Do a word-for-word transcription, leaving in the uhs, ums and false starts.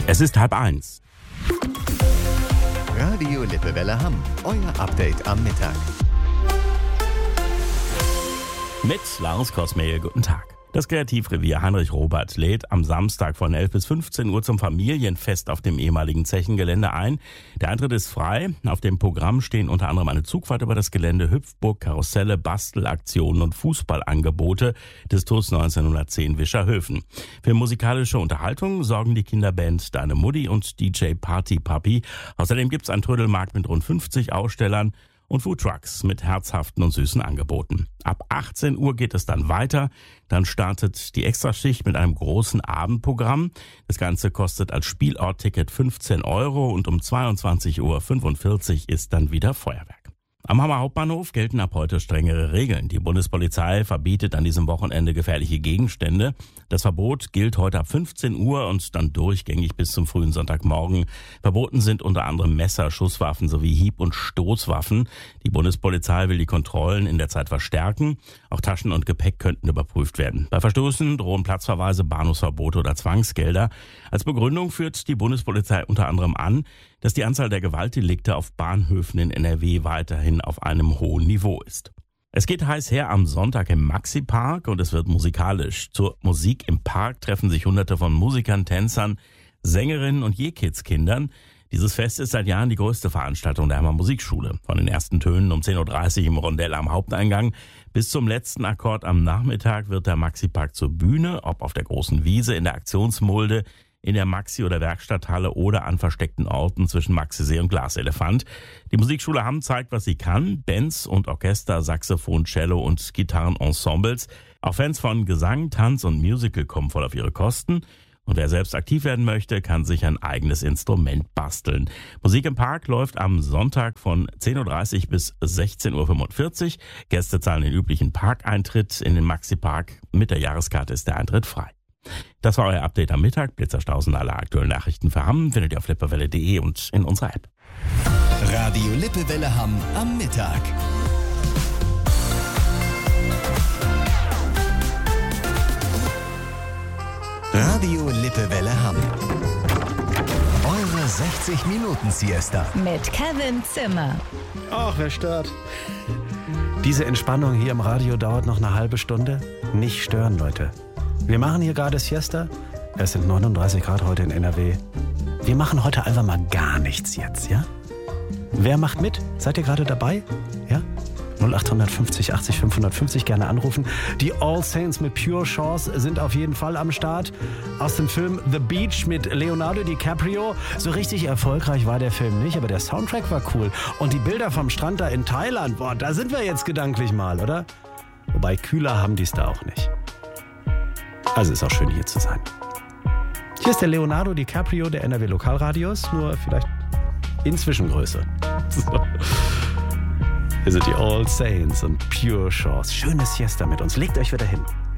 Es ist halb eins. Radio Lippewelle Hamm, euer Update am Mittag. Mit Lars Kosmehl, guten Tag. Das Kreativrevier Heinrich Robert lädt am Samstag von elf bis fünfzehn Uhr zum Familienfest auf dem ehemaligen Zechengelände ein. Der Eintritt ist frei. Auf dem Programm stehen unter anderem eine Zugfahrt über das Gelände, Hüpfburg, Karusselle, Bastelaktionen und Fußballangebote des T U S neunzehnhundertzehn Wischerhöfen. Für musikalische Unterhaltung sorgen die Kinderband Deine Mutti und D J Party Papi. Außerdem gibt's einen Trödelmarkt mit rund fünfzig Ausstellern und Foodtrucks mit herzhaften und süßen Angeboten. Ab achtzehn Uhr geht es dann weiter. Dann startet die Extraschicht mit einem großen Abendprogramm. Das Ganze kostet als Spielortticket fünfzehn Euro und um zweiundzwanzig Uhr fünfundvierzig ist dann wieder Feuerwerk. Am Hammer Hauptbahnhof gelten ab heute strengere Regeln. Die Bundespolizei verbietet an diesem Wochenende gefährliche Gegenstände. Das Verbot gilt heute ab fünfzehn Uhr und dann durchgängig bis zum frühen Sonntagmorgen. Verboten sind unter anderem Messer, Schusswaffen sowie Hieb- und Stoßwaffen. Die Bundespolizei will die Kontrollen in der Zeit verstärken. Auch Taschen und Gepäck könnten überprüft werden. Bei Verstößen drohen Platzverweise, Bahnhofsverbote oder Zwangsgelder. Als Begründung führt die Bundespolizei unter anderem an, dass die Anzahl der Gewaltdelikte auf Bahnhöfen in N R W weiterhin auf einem hohen Niveau ist. Es geht heiß her am Sonntag im Maxi-Park und es wird musikalisch. Zur Musik im Park treffen sich Hunderte von Musikern, Tänzern, Sängerinnen und Jekits-Kindern. Dieses Fest ist seit Jahren die größte Veranstaltung der Hammer Musikschule. Von den ersten Tönen um zehn Uhr dreißig im Rondell am Haupteingang bis zum letzten Akkord am Nachmittag wird der Maxi-Park zur Bühne, ob auf der großen Wiese, in der Aktionsmulde, in der Maxi- oder Werkstatthalle oder an versteckten Orten zwischen Maxisee und Glaselefant. Die Musikschule Hamm zeigt, was sie kann. Bands und Orchester, Saxophon, Cello und Gitarrenensembles. Auch Fans von Gesang, Tanz und Musical kommen voll auf ihre Kosten. Und wer selbst aktiv werden möchte, kann sich ein eigenes Instrument basteln. Musik im Park läuft am Sonntag von zehn Uhr dreißig bis sechzehn Uhr fünfundvierzig. Gäste zahlen den üblichen Parkeintritt in den Maxi-Park. Mit der Jahreskarte ist der Eintritt frei. Das war euer Update am Mittag. Blitzerstausen aller aktuellen Nachrichten für Hamm findet ihr auf lippewelle punkt de und in unserer App. Radio Lippewelle Hamm am Mittag. Radio Lippewelle Hamm. Eure sechzig Minuten Siesta. Mit Kevin Zimmer. Ach, wer stört? Diese Entspannung hier im Radio dauert noch eine halbe Stunde. Nicht stören, Leute. Wir machen hier gerade Siesta. Es sind neununddreißig Grad heute in N R W. Wir machen heute einfach mal gar nichts jetzt, ja? Wer macht mit? Seid ihr gerade dabei? Ja? null acht fünfzig achtzig fünfhundertfünfzig gerne anrufen. Die All Saints mit Pure Chance sind auf jeden Fall am Start. Aus dem Film The Beach mit Leonardo DiCaprio. So richtig erfolgreich war der Film nicht, aber der Soundtrack war cool. Und die Bilder vom Strand da in Thailand, boah, da sind wir jetzt gedanklich mal, oder? Wobei kühler haben die es da auch nicht. Also ist auch schön, hier zu sein. Hier ist der Leonardo DiCaprio der N R W Lokalradios, nur vielleicht in Zwischengröße. So. Hier sind die All Saints und Pure Chance. Schönes Siesta mit uns. Legt euch wieder hin.